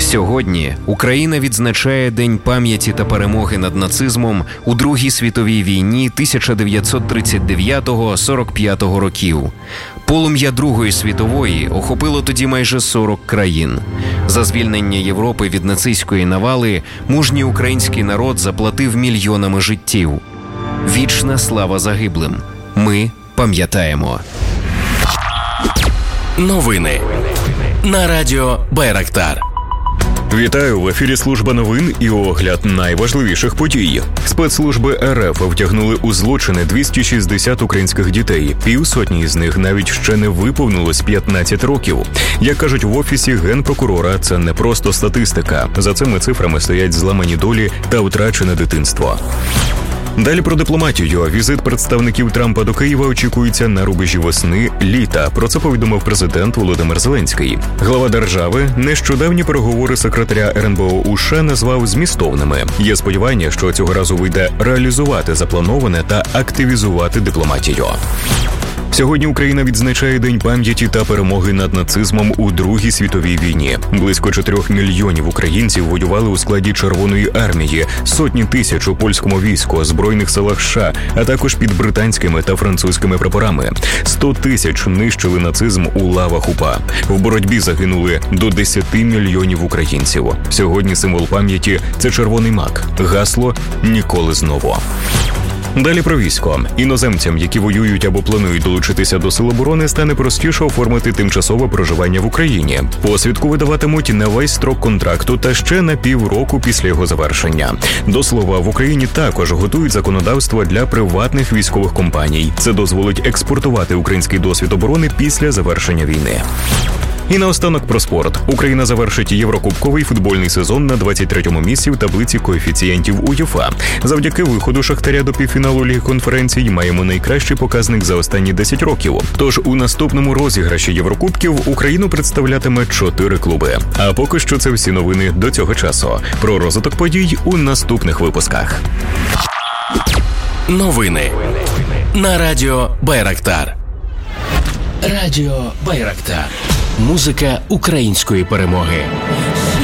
Сьогодні Україна відзначає День пам'яті та перемоги над нацизмом у Другій світовій війні 1939-45 років. Полум'я Другої світової охопило тоді майже 40 країн. За звільнення Європи від нацистської навали мужній український народ заплатив мільйонами життів. Вічна слава загиблим. Ми пам'ятаємо. Новини на радіо Байрактар. Вітаю! В ефірі служба новин і огляд найважливіших подій. Спецслужби РФ втягнули у злочини 260 українських дітей. Півсотні з них навіть ще не виповнилось 15 років. Як кажуть в Офісі Генпрокурора, це не просто статистика. За цими цифрами стоять зламані долі та втрачене дитинство. Далі про дипломатію. Візит представників Трампа до Києва очікується на рубежі весни-літа. Про це повідомив президент Володимир Зеленський. Глава держави нещодавні переговори секретаря РНБО у США назвав змістовними. Є сподівання, що цього разу вийде реалізувати заплановане та активізувати дипломатію. Сьогодні Україна відзначає День пам'яті та перемоги над нацизмом у Другій світовій війні. Близько 4 мільйонів українців воювали у складі Червоної армії, сотні тисяч у польському війську, Збройних силах США, а також під британськими та французькими прапорами. 100 тисяч нищили нацизм у лавах УПА. В боротьбі загинули до 10 мільйонів українців. Сьогодні символ пам'яті – це червоний мак. Гасло «Ніколи знову». Далі про військо. Іноземцям, які воюють або планують долучитися до Сил оборони, стане простіше оформити тимчасове проживання в Україні. Посвідку видаватимуть на весь строк контракту та ще на півроку після його завершення. До слова, в Україні також готують законодавство для приватних військових компаній. Це дозволить експортувати український досвід оборони після завершення війни. І наостанок про спорт. Україна завершить єврокубковий футбольний сезон на 23-му місці в таблиці коефіцієнтів УЄФА. Завдяки виходу Шахтаря до півфіналу Ліги конференцій маємо найкращий показник за останні 10 років. Тож у наступному розіграші Єврокубків Україну представлятиме 4 клуби. А поки що це всі новини до цього часу. Про розвиток подій у наступних випусках. Новини на радіо Байрактар. Радіо Байрактар. Музика української перемоги.